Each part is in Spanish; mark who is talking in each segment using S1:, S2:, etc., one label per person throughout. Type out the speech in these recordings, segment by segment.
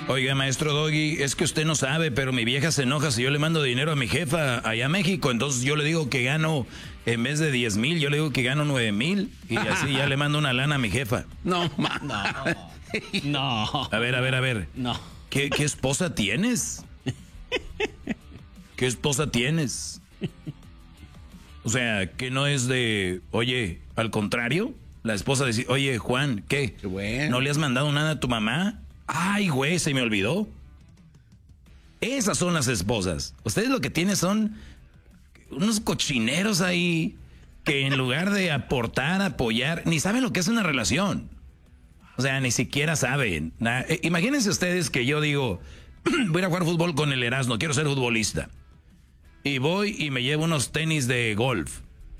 S1: Oiga, maestro Doggy, es que usted no sabe, pero mi vieja se enoja si yo le mando dinero a mi jefa allá a México. Entonces yo le digo que gano, en vez de 10,000, yo le digo que gano 9,000. Y así ya le mando una lana a mi jefa.
S2: No.
S1: A ver.
S2: No.
S1: ¿Qué esposa tienes? ¿Qué esposa tienes? O sea, que no es de, oye, al contrario, la esposa dice, oye, Juan, ¿qué?
S2: Qué bueno.
S1: ¿No le has mandado nada a tu mamá? Ay, güey, se me olvidó. Esas son las esposas. Ustedes lo que tienen son unos cochineros ahí que en lugar de aportar, apoyar, ni saben lo que es una relación. O sea, ni siquiera saben. Imagínense ustedes que yo digo, voy a jugar fútbol con el Erasmo, quiero ser futbolista. Y voy y me llevo unos tenis de golf.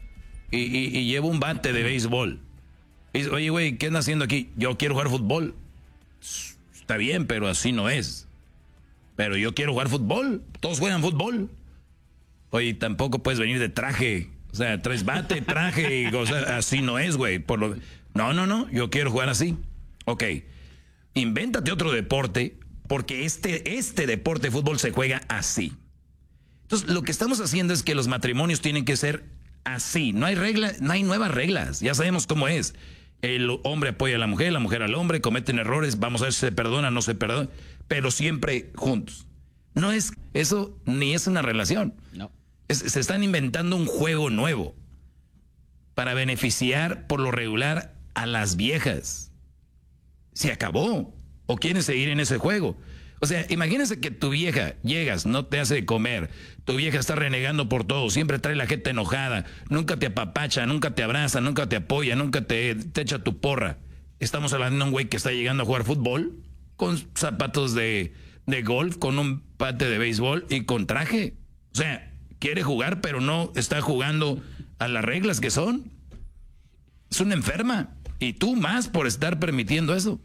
S1: Y llevo un bate de béisbol. Y dice, oye, güey, ¿qué andas haciendo aquí? Yo quiero jugar fútbol. Está bien, pero así no es. Pero yo quiero jugar fútbol. Todos juegan fútbol. Oye, tampoco puedes venir de traje. O sea, traes bate, traje, y, o sea, así no es, güey. No, yo quiero jugar así. Ok, invéntate otro deporte, porque este deporte de fútbol se juega así. Entonces, lo que estamos haciendo es que los matrimonios tienen que ser así. No hay reglas, no hay nuevas reglas. Ya sabemos cómo es. El hombre apoya a la mujer al hombre, cometen errores, vamos a ver si se perdona, no se perdona, pero siempre juntos. No es eso, ni es una relación.
S2: No.
S1: Se están inventando un juego nuevo para beneficiar por lo regular a las viejas. Se acabó. ¿O quieren seguir en ese juego? O sea, imagínense que tu vieja, llegas, no te hace de comer, tu vieja está renegando por todo, siempre trae la gente enojada, nunca te apapacha, nunca te abraza, nunca te apoya, nunca te echa tu porra. Estamos hablando de un güey que está llegando a jugar fútbol, con zapatos de golf, con un bate de béisbol y con traje. O sea, quiere jugar, pero no está jugando a las reglas que son. Es una enferma. Y tú más por estar permitiendo eso.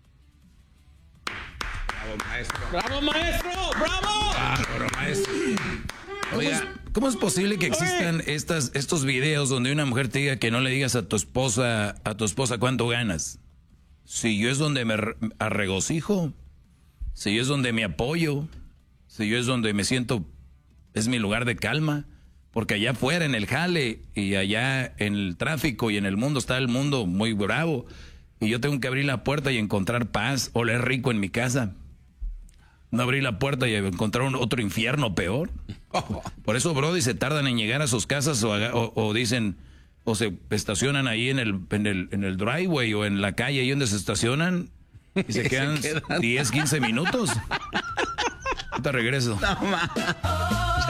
S2: ¡Bravo, maestro! ¡Bravo!
S1: Bárbaro, maestro. Oiga, ¿cómo es posible que existan estos videos donde una mujer te diga que no le digas a tu esposa cuánto ganas? Si yo es donde me regocijo, si yo es donde me apoyo, si yo es donde me siento, es mi lugar de calma, porque allá afuera en el jale y allá en el tráfico y en el mundo está el mundo muy bravo y yo tengo que abrir la puerta y encontrar paz, oler rico en mi casa. No abrir la puerta y encontrar otro infierno peor. Por eso, brody, se tardan en llegar a sus casas o dicen, o se estacionan ahí en el driveway o en la calle ahí donde se estacionan y se quedan 10, 15 minutos. Ahorita regreso.
S2: No,